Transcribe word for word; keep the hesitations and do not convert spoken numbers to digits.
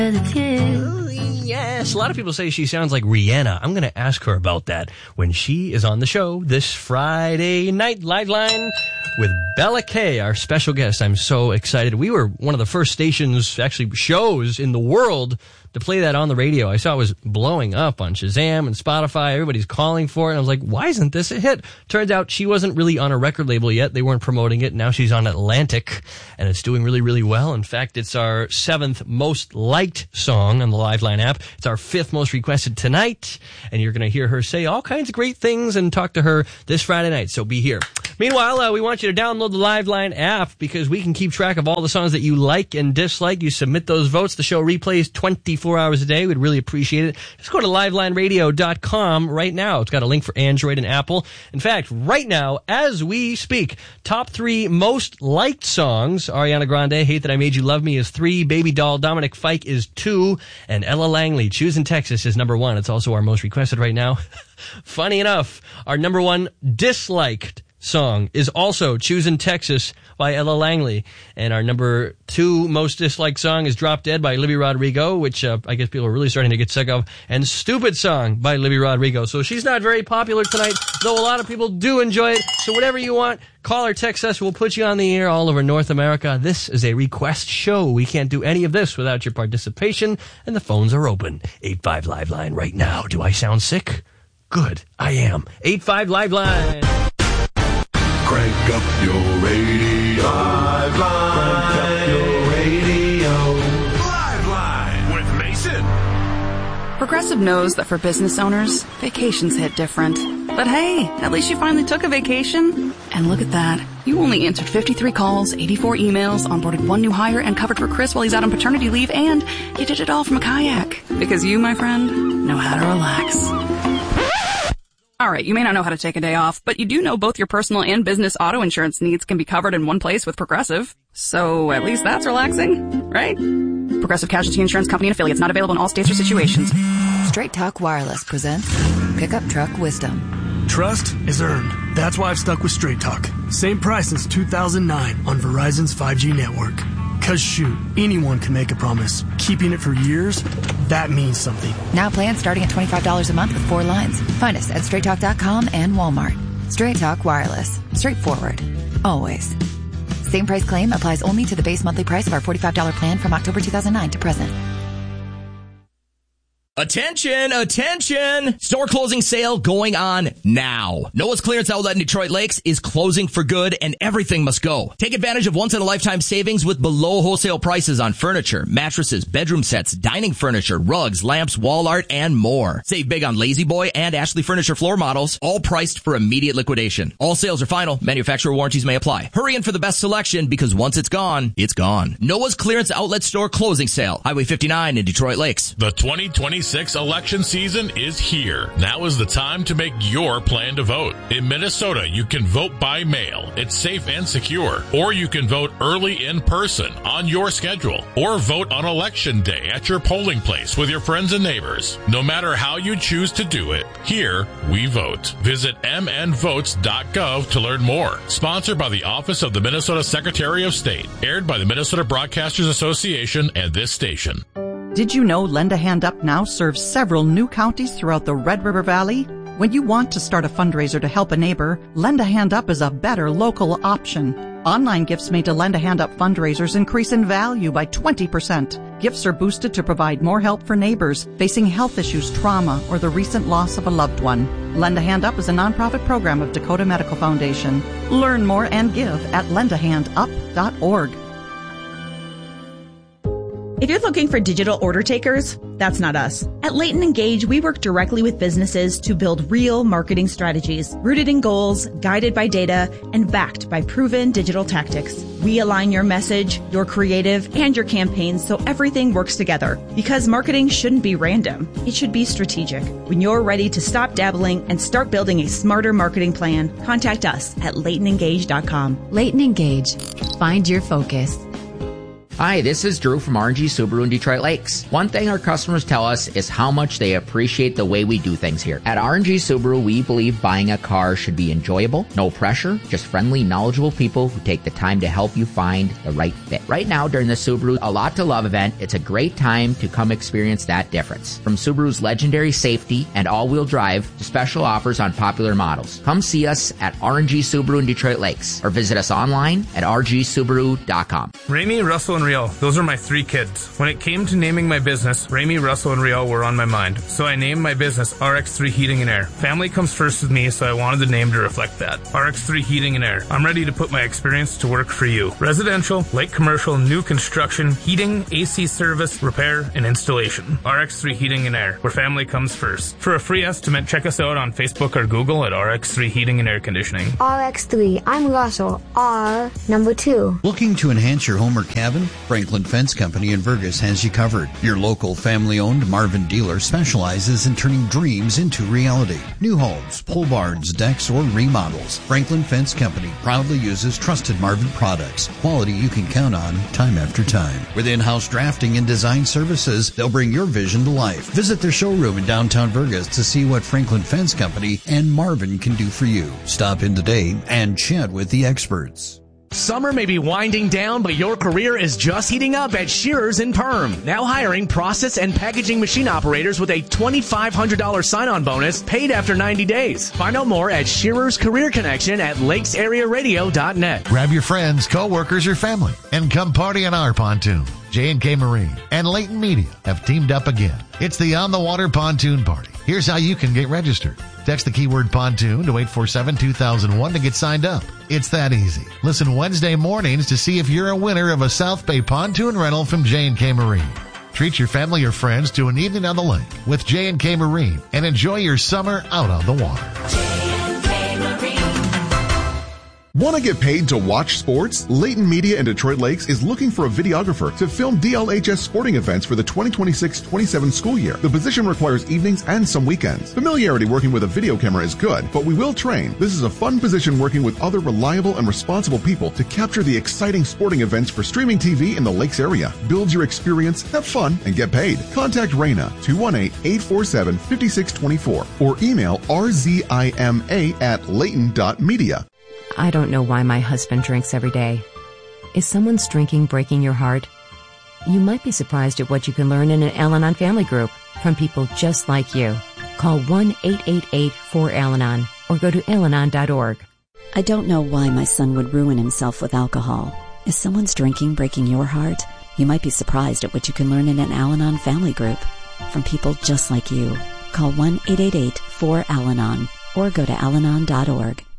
Oh, yes, a lot of people say she sounds like Rihanna. I'm going to ask her about that when she is on the show this Friday night. Live Line with Bella Kay, our special guest. I'm so excited. We were one of the first stations, actually shows in the world to play that on the radio. I saw it was blowing up on Shazam and Spotify. Everybody's calling for it. And I was like, why isn't this a hit? Turns out she wasn't really on a record label yet. They weren't promoting it. Now she's on Atlantic, and it's doing really, really well. In fact, it's our seventh most liked song on the Liveline app. It's our fifth most requested tonight. And you're going to hear her say all kinds of great things and talk to her this Friday night. So be here. Meanwhile, uh, we want you to download the Liveline app because we can keep track of all the songs that you like and dislike. You submit those votes. The show replays twenty-four hours a day. We'd really appreciate it. Just go to liveline radio dot com right now. It's got a link for Android and Apple. In fact, right now, as we speak, top three most liked songs. Ariana Grande, Hate That I Made You Love Me is three. Baby Doll, Dominic Fike is two. And Ella Langley, Choosing Texas is number one. It's also our most requested right now. Funny enough, our number one disliked song is also Choosing Texas by Ella Langley. And our number two most disliked song is Drop Dead by Olivia Rodrigo, which uh, I guess people are really starting to get sick of. And Stupid Song by Olivia Rodrigo. So she's not very popular tonight, though a lot of people do enjoy it. So whatever you want, call or text us. We'll put you on the air all over North America. This is a request show. We can't do any of this without your participation, and the phones are open. eight five Live Line right now. Do I sound sick? Good, I am. eight five Live Line. Crank up your radio. Live Line. Crank up your radio. Live Line with Mason. Progressive knows that for business owners, vacations hit different. But hey, at least you finally took a vacation. And look at that. You only answered fifty-three calls, eighty-four emails, onboarded one new hire, and covered for Chris while he's out on paternity leave, and you did it all from a kayak. Because you, my friend, know how to relax. All right, you may not know how to take a day off, but you do know both your personal and business auto insurance needs can be covered in one place with Progressive. So at least that's relaxing, right? Progressive Casualty Insurance Company and Affiliates, not available in all states or situations. Straight Talk Wireless presents Pickup Truck Wisdom. Trust is earned. That's why I've stuck with Straight Talk. Same price since two thousand nine on Verizon's five G network. Cause shoot, anyone can make a promise. Keeping it for years, that means something. Now plans starting at twenty-five dollars a month with four lines. Find us at straight talk dot com and Walmart. Straight Talk Wireless. Straightforward. Always. Same price claim applies only to the base monthly price of our forty-five dollars plan from October two thousand nine to present. Attention, attention! Store closing sale going on now. Noah's Clearance Outlet in Detroit Lakes is closing for good, and everything must go. Take advantage of once-in-a-lifetime savings with below wholesale prices on furniture, mattresses, bedroom sets, dining furniture, rugs, lamps, wall art, and more. Save big on Lazy Boy and Ashley Furniture floor models, all priced for immediate liquidation. All sales are final. Manufacturer warranties may apply. Hurry in for the best selection, because once it's gone, it's gone. Noah's Clearance Outlet Store closing sale. Highway fifty-nine in Detroit Lakes. The twenty twenty-six election season is here. Now is the time to make your plan to vote. In Minnesota, you can vote by mail. It's safe and secure. Or you can vote early in person on your schedule. Or vote on election day at your polling place with your friends and neighbors. No matter how you choose to do it, here we vote. Visit m n votes dot gov to learn more. Sponsored by the Office of the Minnesota Secretary of State. Aired by the Minnesota Broadcasters Association and this station. Did you know Lend a Hand Up now serves several new counties throughout the Red River Valley? When you want to start a fundraiser to help a neighbor, Lend a Hand Up is a better local option. Online gifts made to Lend a Hand Up fundraisers increase in value by twenty percent. Gifts are boosted to provide more help for neighbors facing health issues, trauma, or the recent loss of a loved one. Lend a Hand Up is a nonprofit program of Dakota Medical Foundation. Learn more and give at lend a hand up dot org. If you're looking for digital order takers, that's not us. At Leighton Engage, we work directly with businesses to build real marketing strategies, rooted in goals, guided by data, and backed by proven digital tactics. We align your message, your creative, and your campaigns so everything works together. Because marketing shouldn't be random. It should be strategic. When you're ready to stop dabbling and start building a smarter marketing plan, contact us at leighton engage dot com. Leighton Engage. Find your focus. Hi, this is Drew from R and G Subaru in Detroit Lakes. One thing our customers tell us is how much they appreciate the way we do things here. At R and G Subaru, we believe buying a car should be enjoyable, no pressure, just friendly, knowledgeable people who take the time to help you find the right fit. Right now, during the Subaru A Lot to Love event, it's a great time to come experience that difference. From Subaru's legendary safety and all-wheel drive to special offers on popular models. Come see us at R and G Subaru in Detroit Lakes or visit us online at r g subaru dot com. Ramey, Russell, and Riel, those are my three kids. When it came to naming my business, Ramey, Russell, and Riel were on my mind, so I named my business R X three Heating and Air. Family comes first with me, so I wanted the name to reflect that. R X three Heating and Air. I'm ready to put my experience to work for you. Residential, light commercial, new construction, heating, A C service, repair, and installation. R X three Heating and Air, where family comes first. For a free estimate, check us out on Facebook or Google at R X three Heating and Air Conditioning. R X three, I'm Russell. R, number two. Looking to enhance your home or cabin? Franklin Fence Company in Vergas has you covered. Your local family-owned Marvin dealer specializes in turning dreams into reality. New homes, pole barns, decks, or remodels. Franklin Fence Company proudly uses trusted Marvin products. Quality you can count on time after time. With in-house drafting and design services, they'll bring your vision to life. Visit their showroom in downtown Vergas to see what Franklin Fence Company and Marvin can do for you. Stop in today and chat with the experts. Summer may be winding down, but your career is just heating up at Shearers and Perm. Now hiring process and packaging machine operators with a twenty-five hundred dollars sign-on bonus paid after ninety days. Find out more at Shearers Career Connection at lakes area radio dot net. Grab your friends, co-workers, or family and come party on our pontoon. J and K Marine and Leighton Media have teamed up again. It's the On the Water Pontoon Party. Here's how you can get registered. Text the keyword pontoon to eight four seven, two thousand one to get signed up. It's that easy. Listen Wednesday mornings to see if you're a winner of a South Bay pontoon rental from J and K Marine. Treat your family or friends to an evening on the lake with J and K Marine and enjoy your summer out on the water. Want to get paid to watch sports? Leighton Media in Detroit Lakes is looking for a videographer to film D L H S sporting events for the twenty twenty-six twenty-seven school year. The position requires evenings and some weekends. Familiarity working with a video camera is good, but we will train. This is a fun position working with other reliable and responsible people to capture the exciting sporting events for streaming T V in the Lakes area. Build your experience, have fun, and get paid. Contact Raina, two one eight, eight four seven, five six two four or email r z i m a at leighton dot media. I don't know why my husband drinks every day. Is someone's drinking breaking your heart? You might be surprised at what you can learn in an Al-Anon family group from people just like you. Call one eight eight eight, four, Al Anon or go to al anon dot org. I don't know why my son would ruin himself with alcohol. Is someone's drinking breaking your heart? You might be surprised at what you can learn in an Al-Anon family group from people just like you. Call one eight eight eight, four, Al Anon or go to al anon dot org.